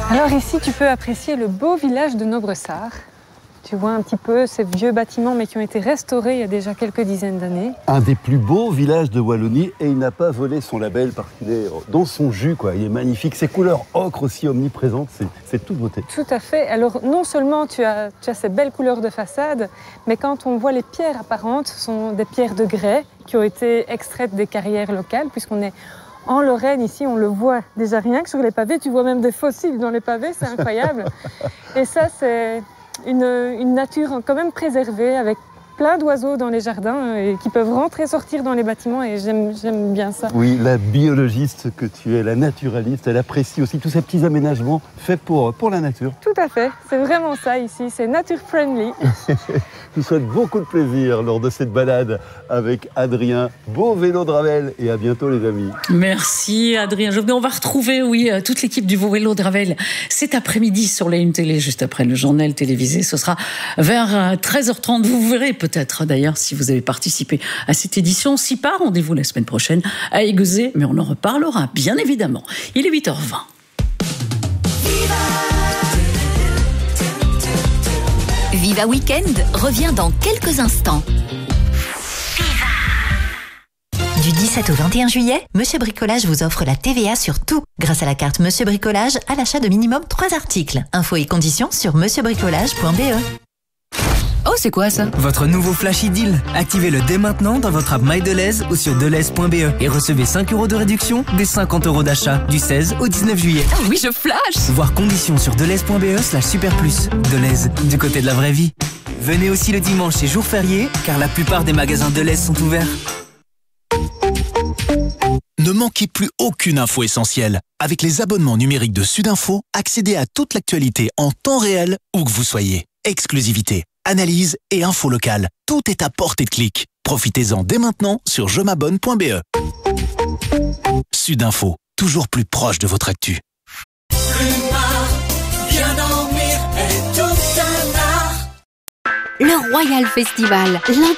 Alors ici, tu peux apprécier le beau village de Nobressart. Tu vois un petit peu ces vieux bâtiments, mais qui ont été restaurés il y a déjà quelques dizaines d'années. Un des plus beaux villages de Wallonie, et il n'a pas volé son label parce qu'il est dans son jus, quoi. Il est magnifique. Ses couleurs ocre aussi omniprésentes, c'est toute beauté. Tout à fait. Alors non seulement tu as ces belles couleurs de façade, mais quand on voit les pierres apparentes, ce sont des pierres de grès qui ont été extraites des carrières locales, puisqu'on est en Lorraine, ici, on le voit déjà rien que sur les pavés. Tu vois même des fossiles dans les pavés, c'est incroyable. Et ça, c'est une nature quand même préservée, avec plein d'oiseaux dans les jardins et qui peuvent rentrer et sortir dans les bâtiments, et j'aime bien ça. Oui, la biologiste que tu es, la naturaliste, elle apprécie aussi tous ces petits aménagements faits pour la nature. Tout à fait, c'est vraiment ça ici, c'est nature friendly. Je vous souhaite beaucoup de plaisir lors de cette balade avec Adrien. Beau vélo de Ravel et à bientôt les amis. Merci Adrien. On va retrouver toute l'équipe du vélo de Ravel cet après-midi sur la Une Télé, juste après le journal télévisé. Ce sera vers 13h30. Vous verrez peut-être d'ailleurs si vous avez participé à cette édition. Si pas, rendez-vous la semaine prochaine à Aiguezé, mais on en reparlera bien évidemment. Il est 8h20. Viva Weekend revient dans quelques instants. Du 17 au 21 juillet, Monsieur Bricolage vous offre la TVA sur tout grâce à la carte Monsieur Bricolage à l'achat de minimum 3 articles. Infos et conditions sur monsieurbricolage.be. Oh, c'est quoi ça? Votre nouveau Flash Deal. Activez-le dès maintenant dans votre app MyDeleuze ou sur deleuze.be et recevez 5 € de réduction des 50 € d'achat du 16 au 19 juillet. Ah oui, je flash! Voir conditions sur deleuze.be/superplus. Deleuze, du côté de la vraie vie. Venez aussi le dimanche et jour férié, car la plupart des magasins Deleuze sont ouverts. Ne manquez plus aucune info essentielle. Avec les abonnements numériques de Sudinfo, accédez à toute l'actualité en temps réel, où que vous soyez. Exclusivité, analyse et info locale. Tout est à portée de clic. Profitez-en dès maintenant sur jemabonne.be. Sudinfo, toujours plus proche de votre actu. Bien dormir est tout un art. Le Royal Festival,